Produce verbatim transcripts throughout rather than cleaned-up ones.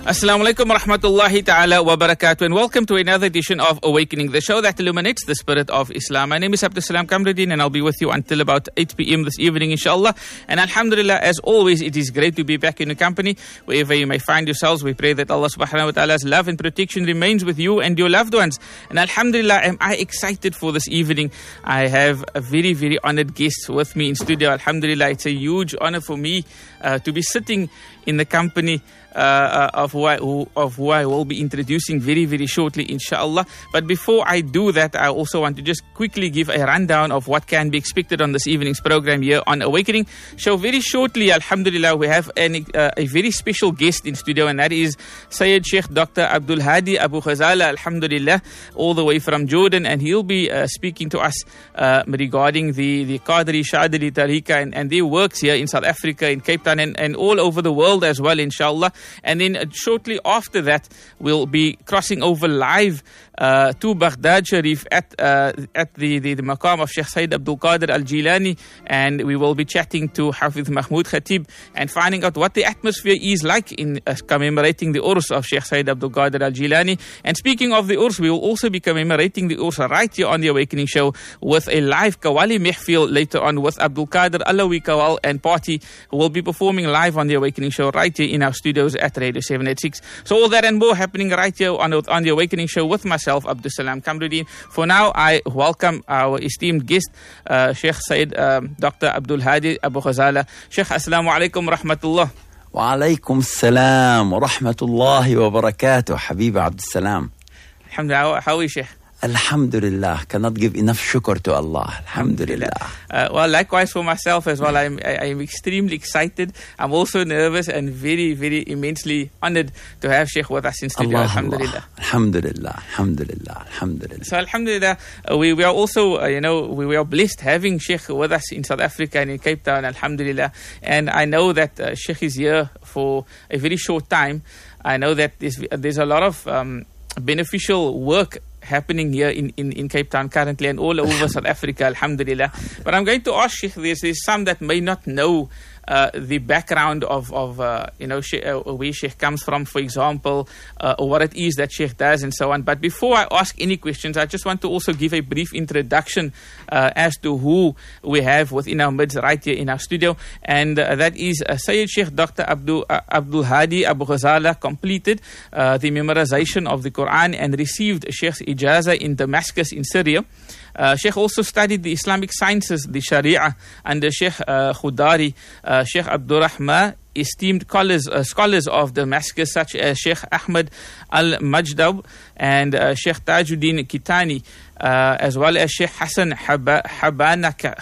Assalamu alaikum wa rahmatullahi ta'ala wa barakatuh, and welcome to another edition of Awakening, the show that illuminates the spirit of Islam. My name is Abdul Salam Kamruddin, and I'll be with you until about eight p.m. this evening, inshallah. And alhamdulillah, as always, it is great to be back in your company, wherever you may find yourselves. We pray that Allah subhanahu wa ta'ala's love and protection remains with you and your loved ones. And alhamdulillah, am I excited for this evening. I have a very, very honored guest with me in studio. Alhamdulillah, it's a huge honor for me uh, to be sitting in the company Uh, uh, of, who I, who, of who I will be introducing very, very shortly, inshallah. But before I do that, I also want to just quickly give a rundown of what can be expected on this evening's program here on Awakening. So very shortly, alhamdulillah, we have an, uh, a very special guest in studio, and that is Sayyid Sheikh Doctor Abdul Hadi Abu Ghazala, alhamdulillah, all the way from Jordan, and he'll be uh, speaking to us uh, regarding the, the Qadri Shadili Tariqa and, and their works here in South Africa, in Cape Town, and, and all over the world as well, inshallah. And then uh, shortly after that, we'll be crossing over live uh, to Baghdad Sharif at uh, at the, the, the maqam of Sheikh Sayyid Abdul Qadir Al-Jilani, and we will be chatting to Hafiz Mahmoud Khatib and finding out what the atmosphere is like in uh, commemorating the Urs of Sheikh Sayyid Abdul Qadir Al-Jilani. And speaking of the Urs, we will also be commemorating the Urs right here on the Awakening Show with a live Qawwali Mehfil later on with Abdul Qadir Alawi Qawwal and Party, who will be performing live on the Awakening Show right here in our studios at Radio seven eighty-six. So all that and more happening right here on, on the Awakening Show with myself, Abdul Salam Kamruddin. For now, I welcome our esteemed guest, uh, Sheikh Sayyid um, Doctor Abdul Hadi Abu Ghazala. Sheikh, assalamu alaikum wa rahmatullah. Wa alaikum assalam wa rahmatullahi wa barakatuh, Habib Abdul Salam. Alhamdulillah, how are you, Sheikh? Alhamdulillah, cannot give enough shukr to Allah. Alhamdulillah. Uh, well, likewise for myself as well. I'm I, I'm extremely excited. I'm also nervous and very, very immensely honored to have Sheikh with us in studio. Allah, Alhamdulillah. Allah. Alhamdulillah. Alhamdulillah. Alhamdulillah. So Alhamdulillah, uh, we, we are also, uh, you know, we, we are blessed having Sheikh with us in South Africa and in Cape Town. Alhamdulillah. And I know that uh, Sheikh is here for a very short time. I know that there's, there's a lot of um, beneficial work happening here in, in, in Cape Town currently and all over South Africa, alhamdulillah. But I'm going to ask Sheikh, there's, there's some that may not know uh, the background of, of uh, you know, Sheikh, uh, where Sheikh comes from, for example, uh, or what it is that Sheikh does and so on. But before I ask any questions, I just want to also give a brief introduction uh, as to who we have within our midst right here in our studio. And uh, that is uh, Sayyid Sheikh Doctor Abdul, uh, Abdul Hadi Abu Ghazala completed uh, the memorization of the Quran and received Sheikh's Ijaza in Damascus in Syria. Uh, Sheikh also studied the Islamic sciences, the Sharia, under Sheikh uh, Khudari, uh, Sheikh Abdul Rahman, esteemed scholars, uh, scholars of Damascus such as Sheikh Ahmed Al-Majdab and uh, Sheikh Tajuddin Kitani, uh, as well as Sheikh Hassan Habanaki.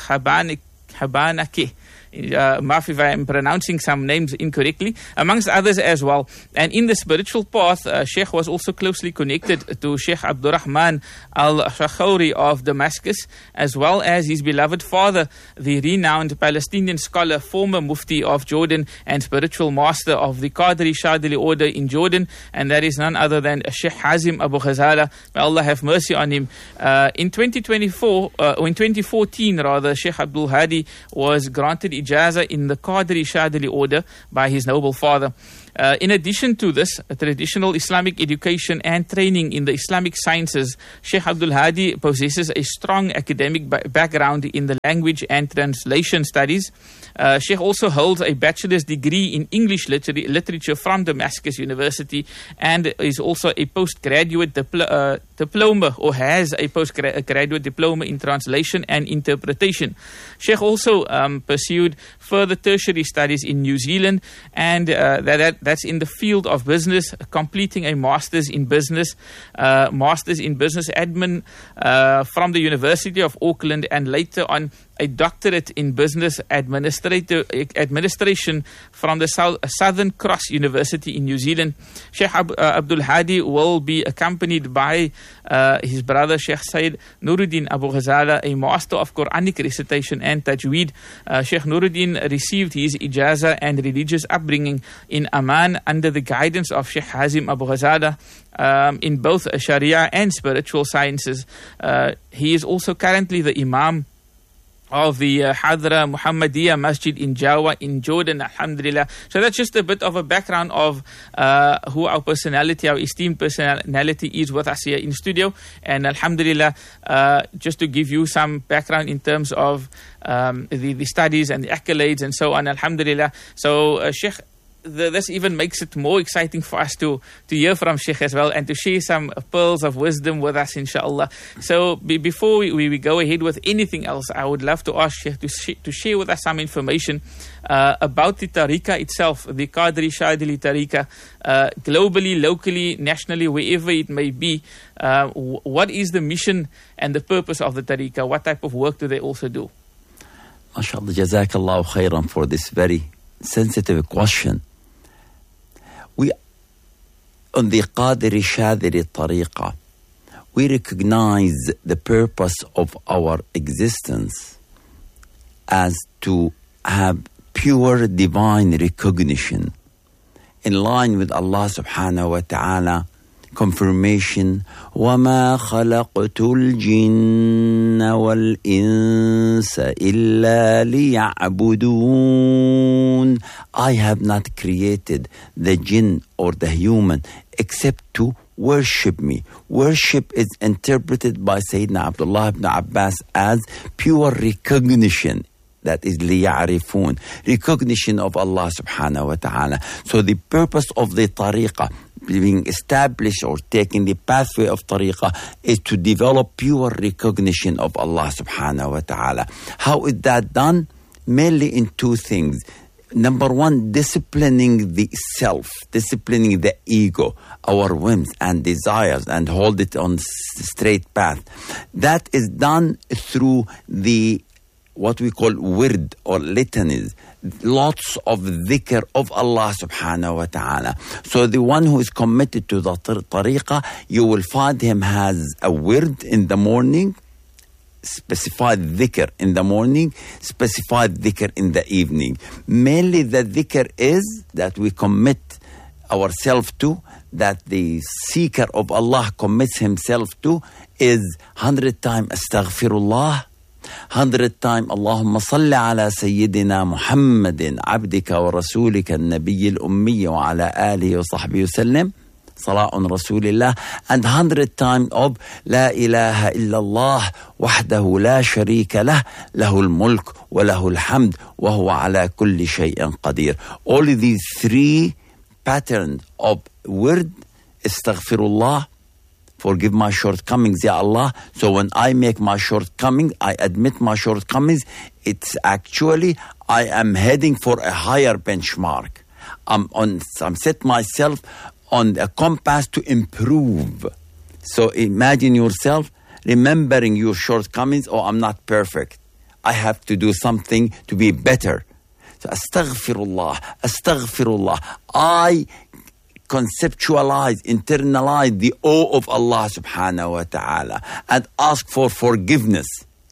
Habanaki. Uh, Maaf if I am pronouncing some names incorrectly, amongst others as well. And in the spiritual path, uh, Sheikh was also closely connected to Sheikh Abdul Rahman Al-Shakhouri of Damascus, as well as his beloved father, the renowned Palestinian scholar, former Mufti of Jordan and spiritual master of the Qadri Shadili order in Jordan, and that is none other than Sheikh Hazim Abu Ghazala. May Allah have mercy on him. Uh, in twenty twenty-four, uh, or in twenty fourteen rather, Sheikh Abdul Hadi was granted Ijaza in the Qadri Shadili order by his noble father. Uh, in addition to this, traditional Islamic education and training in the Islamic sciences, Sheikh Abdul Hadi possesses a strong academic ba- background in the language and translation studies. Uh, Sheikh also holds a bachelor's degree in English liter- literature from Damascus University and is also a postgraduate dipl- uh, diploma or has a postgraduate diploma in translation and interpretation. Sheikh also um, pursued further tertiary studies in New Zealand, and uh, that, that that's in the field of business, completing a master's in business, uh, master's in business admin uh, from the University of Auckland, and later on a doctorate in business administrator, administration from the South, Southern Cross University in New Zealand. Sheikh Ab, uh, Abdul Hadi will be accompanied by uh, his brother Sheikh Sayyid Nuruddin Abu Ghazala, a master of Quranic recitation and tajweed. Uh, Sheikh Nuruddin received his ijaza and religious upbringing in Amman under the guidance of Sheikh Hazim Abu Ghazala um, in both Sharia and spiritual sciences. Uh, he is also currently the Imam of the uh, Hadra Muhammadiyah Masjid in Jawa in Jordan, alhamdulillah. So that's just a bit of a background of uh, who our personality, our esteemed personality is with us here in studio. And alhamdulillah, uh, just to give you some background in terms of um, the, the studies and the accolades and so on, alhamdulillah. So uh, Sheikh, The, this even makes it more exciting for us to to hear from Sheikh as well and to share some pearls of wisdom with us, inshallah. So be, before we, we go ahead with anything else, I would love to ask Sheikh to, sh- to share with us some information uh, about the tariqah itself, the Qadri Shadili tariqah, uh, globally, locally, nationally, wherever it may be. Uh, w- what is the mission and the purpose of the tariqah? What type of work do they also do? MashaAllah, Jazakallahu khairan for this very sensitive question. We, on the Qadri Shadili Tariqa, we recognize the purpose of our existence as to have pure divine recognition in line with Allah subhanahu wa ta'ala confirmation, وَمَا خَلَقْتُ الْجِنَّ وَالْإِنسَ إِلَّا لِيَعْبُدُونَ. I have not created the jinn or the human except to worship me. Worship is interpreted by Sayyidina Abdullah ibn Abbas as pure recognition. That is لِيَعْرِفُونَ, recognition of Allah subhanahu wa ta'ala. So the purpose of the tariqah, being established or taking the pathway of tariqah, is to develop pure recognition of Allah subhanahu wa ta'ala. How is that done? Mainly in two things. Number one, disciplining the self, disciplining the ego, our whims and desires, and hold it on straight path. That is done through the what we call wird or litanies, lots of dhikr of Allah subhanahu wa ta'ala. So the one who is committed to the tariqah, you will find him has a wird in the morning, specified dhikr in the morning, specified dhikr in the evening. Mainly the dhikr is that we commit ourselves to, that the seeker of Allah commits himself to, is hundred times astaghfirullah, hundred times Allahumma salli ala Sayyidina Muhammadin abdika wa rasulika al-nabiyyi al-ummi wa ala alihi wa sahbihi wa sallam, salat on Rasulillah, and hundred times of La ilaha illallah wahdahu la sharika lah, lahul mulk wa lahul hamd wa huwa ala kulli shay'in qadir. All of these three patterns of word, astaghfirullah, forgive my shortcomings, Ya Allah. So when I make my shortcomings, I admit my shortcomings, it's actually, I am heading for a higher benchmark. I'm on, I'm set myself on a compass to improve. So imagine yourself remembering your shortcomings. Oh, I'm not perfect. I have to do something to be better. So astaghfirullah, astaghfirullah. I conceptualize, internalize the awe of Allah subhanahu wa ta'ala and ask for forgiveness.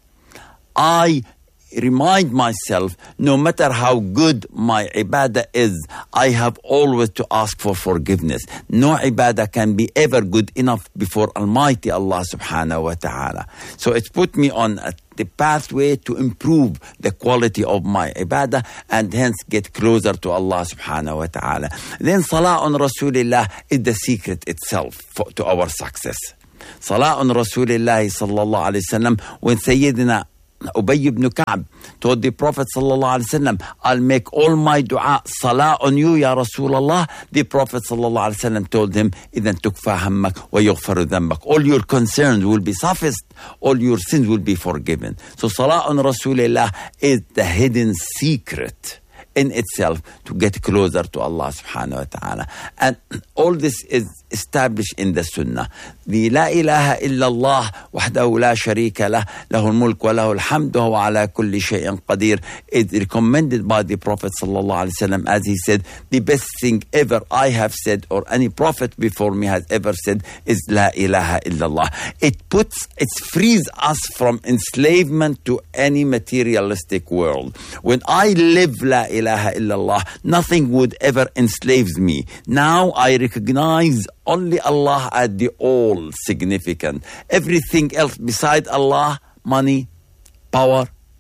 I remind myself, no matter how good my ibadah is, I have always to ask for forgiveness. No ibadah can be ever good enough before Almighty Allah subhanahu wa ta'ala. So it's put me on a, the pathway to improve the quality of my ibadah and hence get closer to Allah subhanahu wa ta'ala. Then salah on Rasulillah is the secret itself for, to our success. Salah on Rasulillah sallallahu alayhi wa sallam, when Sayyidina Ubay ibn Ka'b told the Prophet sallallahu alaihi wasallam, I'll make all my dua salah on you, Ya Rasulullah. The Prophet sallallahu alaihi wasallam told him, إِذَنْ تُكْفَى هَمَّكَ وَيُغْفَرُ ذَنْبَكَ. All your concerns will be sufficed, all your sins will be forgiven. So salah on Rasulullah is the hidden secret in itself to get closer to Allah subhanahu wa ta'ala. And all this is established in the Sunnah. The La ilaha illallah wahdahu la sharika lah, lahul mulk wa lahul hamd wa huwa ala kulli shay'in qadir is recommended by the Prophet sallallahu alaihi wasallam, as he said, the best thing ever I have said or any prophet before me has ever said is La ilaha illallah. It puts, it frees us from enslavement to any materialistic world. When I live La ilaha illallah, nothing would ever enslave me. Now I recognize only Allah as the all significant. Everything else beside Allah, money, power,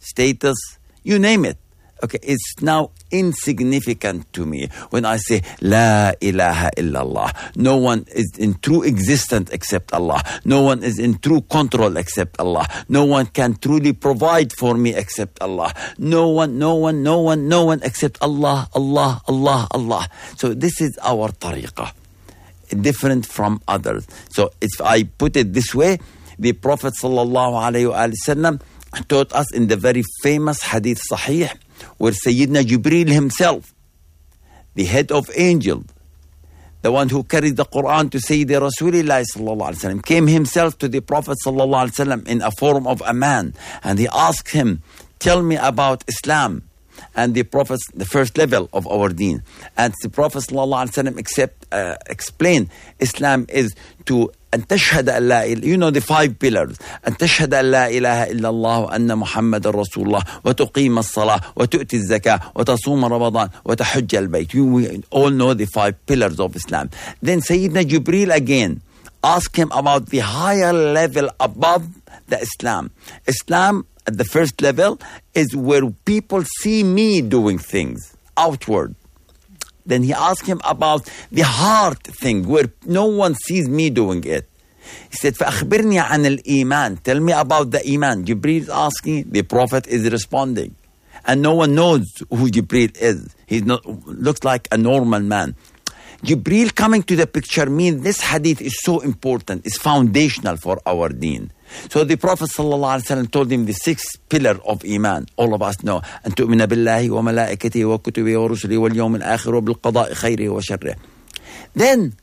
status, you name it. Okay, it's now insignificant to me when I say La ilaha illallah. No one is in true existence except Allah. No one is in true control except Allah. No one can truly provide for me except Allah. No one, no one, no one, no one except Allah, Allah, Allah, Allah. So this is our tariqah, different from others. So if I put it this way, the Prophet sallallahu alayhi wa sallam taught us in the very famous hadith sahih, where Sayyidina Jibreel himself, the head of angels, the one who carried the Quran to Sayyidina Rasulullah sallallahu alaihi wasallam, came himself to the Prophet sallallahu alaihi wasallam in a form of a man, and he asked him, tell me about Islam. And the Prophet, the first level of our deen, and the Prophet sallallahu alaihi wasallam accept, uh, explained Islam is to أن تشهد أن لا إله, you know the five pillars, أن تشهد أن لا إله إلا الله وأن محمد رسول الله وتقيم الصلاة وتؤتي الزكاة وتصوم رمضان وتحج البيت. You we all know the five pillars of Islam. Then Sayyidina Jibreel again asked him about the higher level above the Islam. Islam at the first level is where people see me doing things outward. Then he asked him about the heart thing, where no one sees me doing it. He said, فَأخبرني عن الإيمان. Tell me about the Iman. Jibreel is asking, the Prophet is responding. And no one knows who Jibreel is. He looks like a normal man. Jibreel coming to the picture means this hadith is so important. It's foundational for our deen. So the Prophet ﷺ told him the sixth pillar of Iman. All of us know. أن تؤمن بالله وملائكته وكتبه ورسله واليوم الآخر وبالقضاء خيره وشره. Then,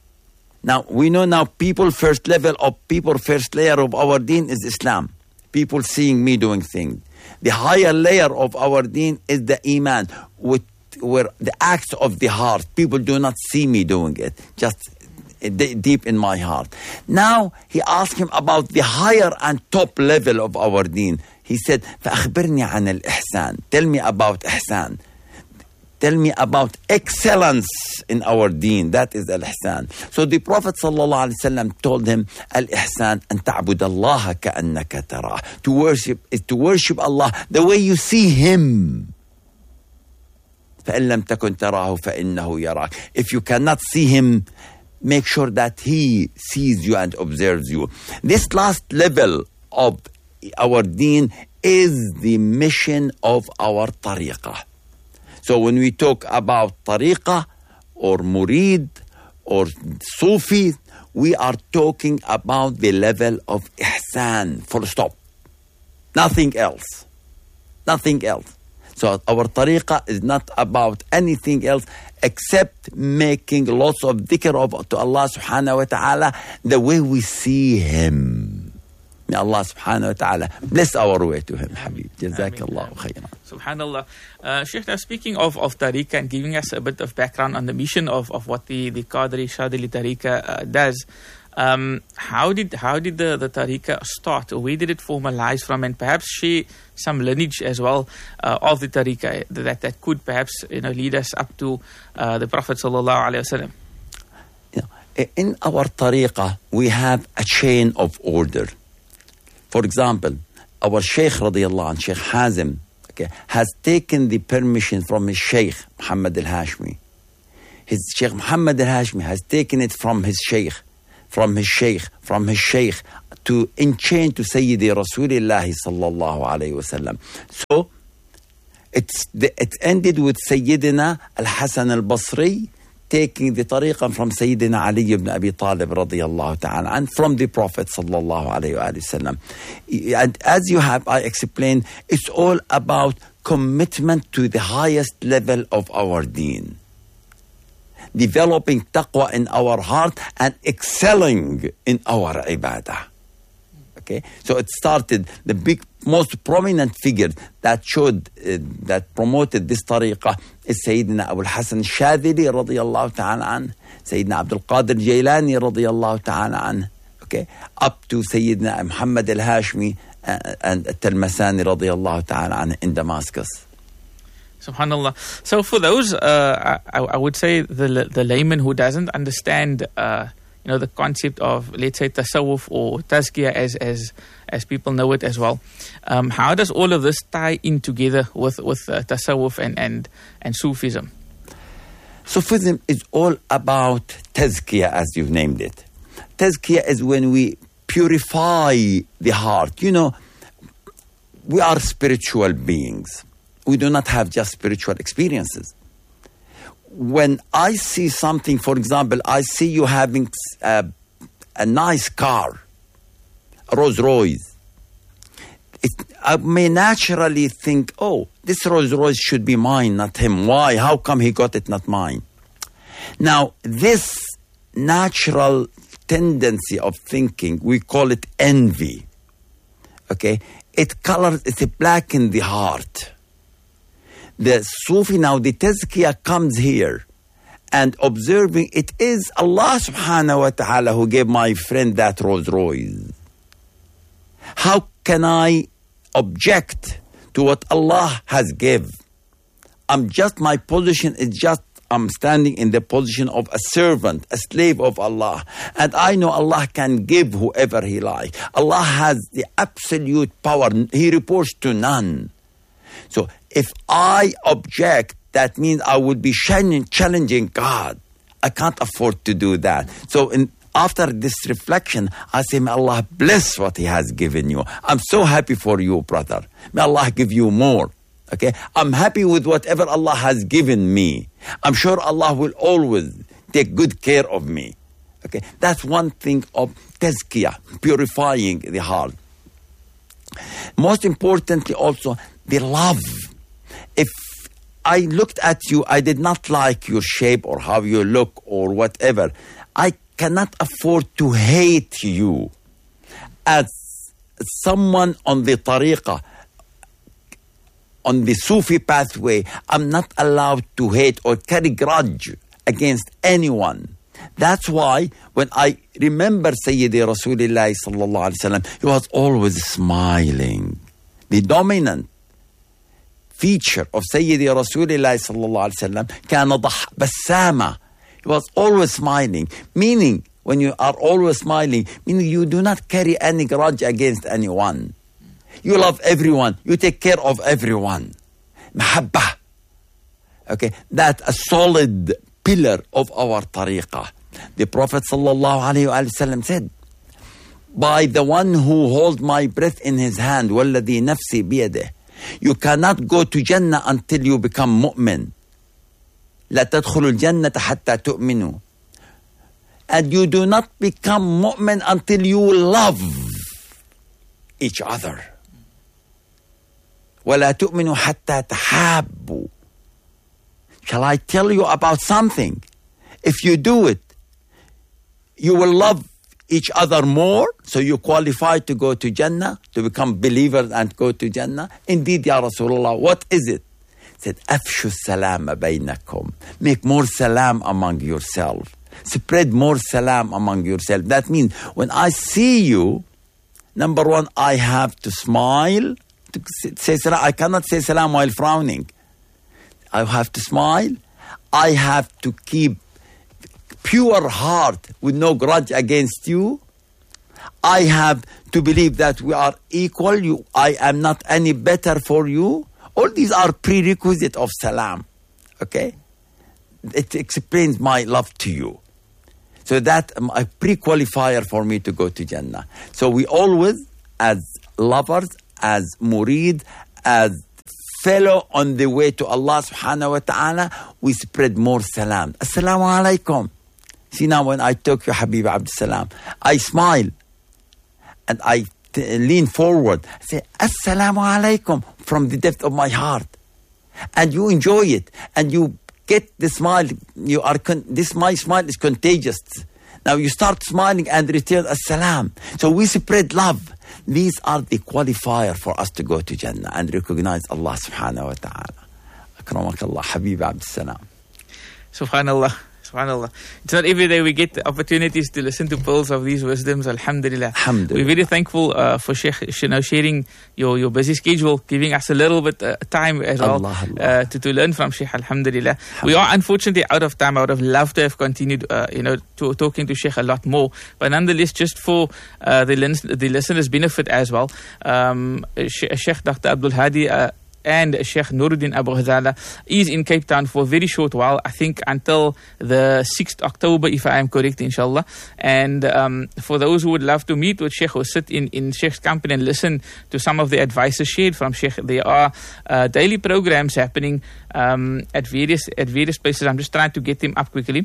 now we know now people first level of people first layer of our deen is Islam. People seeing me doing things. The higher layer of our deen is the Iman, with where the acts of the heart. People do not see me doing it. Just deep in my heart. Now he asked him about the higher and top level of our deen. He said, فأخبرني عن الإحسان. Tell me about ihsan. Tell me about excellence in our deen. That is al-ihsan. So the Prophet sallallahu alaihi wasallam told him, al-ihsan أن تعبد الله كأنك تراه. To worship is to worship Allah the way you see Him. فإن لم تكن تراه فإنه يراك. If you cannot see Him, make sure that He sees you and observes you. This last level of our deen is the mission of our tariqah. So when we talk about tariqah or murid or Sufi, we are talking about the level of ihsan, full stop. Nothing else. Nothing else. So our tariqah is not about anything else except making lots of dhikr of to Allah subhanahu wa ta'ala the way we see Him. May Allah subhanahu wa ta'ala bless our way to Him, Habib. Jazakallahu khairan. Subhanallah. Uh, Sheikh, now speaking of, of tariqah and giving us a bit of background on the mission of, of what the, the Qadri Shadili tariqah uh, does, um, how did how did the, the tariqah start? Where did it formalize from? And perhaps share some lineage as well uh, of the tariqah that, that could perhaps you know lead us up to uh, the Prophet sallallahu alaihi wasallam. Yeah. In our tariqah, we have a chain of order. For example, our Shaykh radiyallahu anhu, Shaykh Hazim, okay, has taken the permission from his Shaykh Muhammad al-Hashmi. His Shaykh Muhammad al-Hashmi has taken it from his Shaykh, from his Shaykh, from his Shaykh, to enchain to Sayyidi Rasulullah sallallahu alayhi wa sallam. So, it's the, it ended with Sayyidina al-Hasan al-Basri taking the tariqah from Sayyidina Ali ibn Abi Talib radiyallahu ta'ala and from the Prophet sallallahu alayhi wa sallam. And as you have, I explained, it's all about commitment to the highest level of our deen. Developing taqwa in our heart and excelling in our ibadah. Okay, so it started, the big, most prominent figure that showed, uh, that promoted this tariqah is Sayyidina Abu al-Hasan al-Shadhili radiyallahu ta'ala an, Sayyidina Abdul Qadir Jailani radiyallahu ta'ala an, okay, up to Sayyidina Muhammad al-Hashmi uh, and Talmasani radiyallahu ta'ala an in Damascus. Subhanallah. So for those, uh, I, I would say the the layman who doesn't understand uh, you know, the concept of, let's say, tasawwuf or tazkiyah as as as people know it as well. Um, how does all of this tie in together with with uh, tasawwuf and, and and Sufism? Sufism is all about tazkiyah, as you've named it. Tazkiyah is when we purify the heart. You know, we are spiritual beings. We do not have just spiritual experiences. When I see something, for example, I see you having a, a nice car, a Rolls Royce. It, I may naturally think, oh, this Rolls Royce should be mine, not him. Why? How come he got it, not mine? Now, this natural tendency of thinking, we call it envy. Okay? It colors, it blackens the heart. The Sufi now, the tazkiyah comes here and observing it is Allah subhanahu wa ta'ala who gave my friend that Rolls Royce. How can I object to what Allah has given? I'm just, my position is just, I'm standing in the position of a servant, a slave of Allah. And I know Allah can give whoever He likes. Allah has the absolute power. He reports to none. So if I object, that means I would be challenging God. I can't afford to do that. So in, after this reflection, I say, may Allah bless what He has given you. I'm so happy for you, brother. May Allah give you more. Okay? I'm happy with whatever Allah has given me. I'm sure Allah will always take good care of me. Okay? That's one thing of tazkiyah, purifying the heart. Most importantly also, the love. If I looked at you, I did not like your shape or how you look or whatever, I cannot afford to hate you. As someone on the tariqah, on the Sufi pathway, I'm not allowed to hate or carry grudge against anyone. That's why when I remember Sayyidi Rasulullah sallallahu alaihi wasallam, he was always smiling. The dominant feature of Sayyidi Rasulullah sallallahu alaihi wasallam, كان ضح بسامة. He was always smiling. Meaning, when you are always smiling, meaning you do not carry any grudge against anyone. You love everyone. You take care of everyone. Mahabbah. Okay, that's a solid pillar of our tariqah. The Prophet sallallahu alaihi wasallam said, by the one who holds my breath in his hand, وَالَّذِي نَفْسِي بِيَدِهِ, you cannot go to Jannah until you become mu'min. لَا تَدْخُلُ الْجَنَّةَ حَتَّى تُؤْمِنُوا. And you do not become mu'min until you love each other. وَلَا تُؤْمِنُوا حَتَّى تَحَابُّوا. Shall I tell you about something? If you do it, you will love each other more, so you qualify to go to Jannah, to become believers and go to Jannah. Indeed, Ya Rasulullah, what is it? He said, أَفْشُوا السَّلَامَ بَيْنَكُمْ. Make more salam among yourself. Spread more salam among yourself. That means when I see you, number one, I have to smile. To say salam. I cannot say salam while frowning. I have to smile. I have to keep pure heart with no grudge against you. I have to believe that we are equal. You, I am not any better for you. All these are prerequisites of salam. Okay? It explains my love to you. So that um, a pre-qualifier for me to go to Jannah. So we always, as lovers, as murid, as fellow on the way to Allah subhanahu wa ta'ala, we spread more salam. Assalamu alaikum. See now when I talk to Habib Abdul Salam, I smile and I t- lean forward. I say, Assalamu alaikum from the depth of my heart. And you enjoy it. And you get the smile. You are con- this my smile is contagious. Now you start smiling and return Assalam. So we spread love. These are the qualifier for us to go to Jannah and recognize Allah subhanahu wa ta'ala. Akramakallah, Habib Abdul Salam. Subhanallah. subhanAllah. It's not every day we get the opportunities to listen to pearls of these wisdoms, alhamdulillah. Alhamdulillah. We're very thankful uh, for Sheikh, you know, sharing your, your busy schedule, giving us a little bit uh, time as well Allah, Allah. Uh, to, to learn from Sheikh, alhamdulillah. We are unfortunately out of time. I would have loved to have continued, uh, you know, to, talking to Sheikh a lot more. But nonetheless, just for uh, the, the listeners' benefit as well, um, Sheikh Doctor Abdul Hadi uh, and Sheikh Nuruddin Abu Ghazala is in Cape Town for a very short while, I think until the sixth of October, if I am correct, inshallah. And um, for those who would love to meet with Sheikh or sit in, in Sheikh's company and listen to some of the advices shared from Sheikh, there are uh, daily programs happening um, at various at various places. I'm just trying to get them up quickly.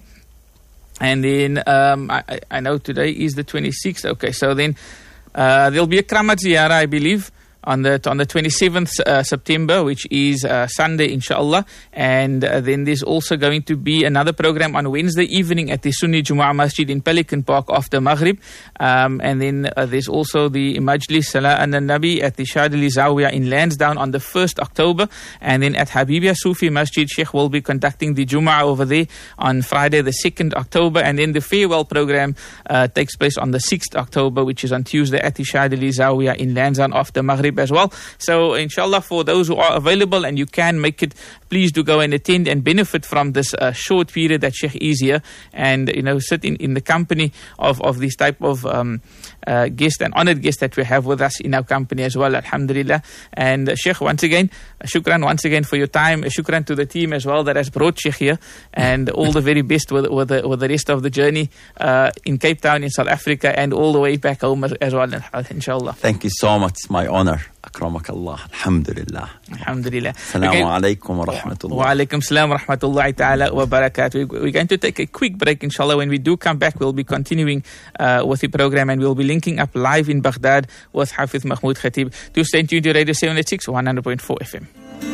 And then um, I, I know today is the twenty-sixth. Okay, so then uh, there'll be a Kramat Ziyara, I believe, on the on the twenty-seventh uh, September, which is uh, Sunday, inshallah. And uh, then there's also going to be another program on Wednesday evening at the Sunni Jumu'ah Masjid in Pelican Park after Maghrib. Um, and then uh, there's also the Majlis Salah an Nabi at the Shadili Zawiya in Lansdowne on the first of October. And then at Habibia Sufi Masjid, Sheikh will be conducting the Jumu'ah over there on Friday the second of October. And then the farewell program uh, takes place on the sixth of October, which is on Tuesday at the Shadili Zawiya in Lansdowne after Maghrib as well. So inshallah, for those who are available and you can make it, please do go and attend and benefit from this uh, short period that Sheikh is here, and you know, sit in, in the company of, of this type of um, uh, guest and honored guest that we have with us in our company as well, alhamdulillah. And uh, Sheikh, once again, uh, shukran once again for your time. Uh, shukran to the team as well that has brought Sheikh here, and all the very best with, with, the, with the rest of the journey uh, in Cape Town, in South Africa, and all the way back home as, as well, inshallah. Thank you so much. It's my honor. أكرمك الله. الحمد لله. الحمد لله. السلام عليكم ورحمة الله. وعليكم السلام ورحمة الله تعالى وبركاته. We're going to take a quick break, inshallah. When we do come back, we'll be continuing uh, with the program, and we'll be linking up live in Baghdad with Hafiz Mahmoud Khatib. Do stay tuned to Radio seven eighty-six, one hundred point four F M.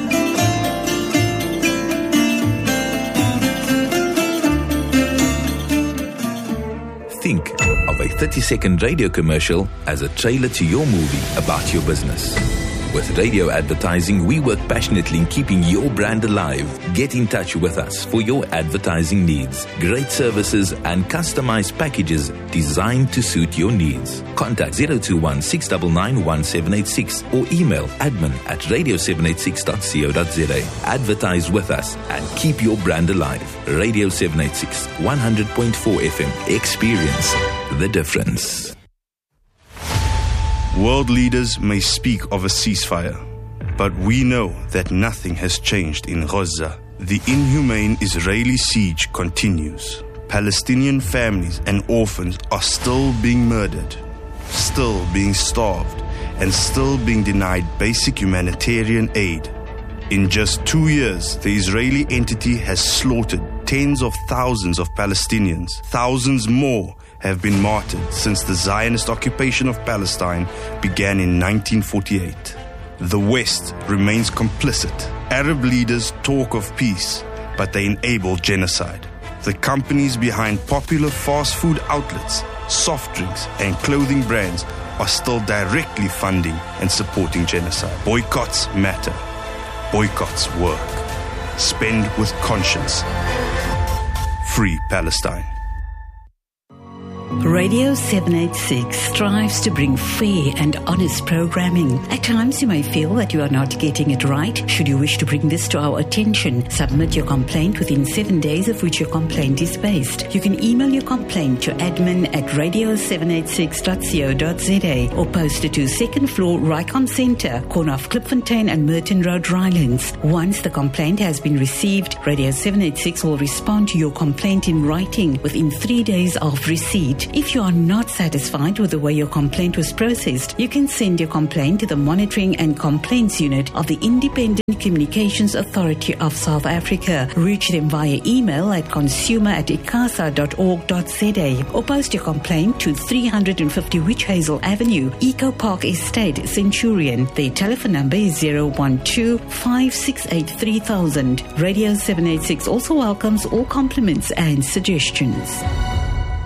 Think of a thirty-second radio commercial as a trailer to your movie about your business. With radio advertising, we work passionately in keeping your brand alive. Get in touch with us for your advertising needs. Great services and customized packages designed to suit your needs. Contact zero two one, six nine nine, one seven eight six or email admin at radio seven eighty-six dot co dot za. Advertise with us and keep your brand alive. Radio seven eighty-six, one hundred point four F M. Experience the difference. World leaders may speak of a ceasefire, but we know that nothing has changed in Gaza. The inhumane Israeli siege continues. Palestinian families and orphans are still being murdered, still being starved, and still being denied basic humanitarian aid. In just two years, the Israeli entity has slaughtered tens of thousands of Palestinians. Thousands more have been martyred since the Zionist occupation of Palestine began in nineteen forty-eight. The West remains complicit. Arab leaders talk of peace, but they enable genocide. The companies behind popular fast food outlets, soft drinks, and clothing brands are still directly funding and supporting genocide. Boycotts matter. Boycotts work. Spend with conscience. Free Palestine. Radio seven eighty-six strives to bring fair and honest programming. At times you may feel that you are not getting it right. Should you wish to bring this to our attention, submit your complaint within seven days of which your complaint is based. You can email your complaint to admin at radio seven eighty-six dot co dot za or post it to second floor Rycom Centre, corner of Klipfontein and Merton Road, Rylands. Once the complaint has been received, Radio seven eighty-six will respond to your complaint in writing within three days of receipt. If you are not satisfied with the way your complaint was processed, you can send your complaint to the Monitoring and Complaints Unit of the Independent Communications Authority of South Africa. Reach them via email at consumer at icasa dot org dot za or post your complaint to three hundred fifty Witch Hazel Avenue, Eco Park Estate, Centurion. Their telephone number is zero one two, five six eight, three thousand. Radio seven eighty-six also welcomes all compliments and suggestions.